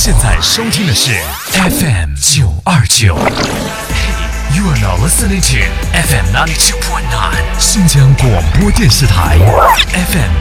现在收听的是 FM 929。You are now listening to FM 92.9 新疆广播电视台 FM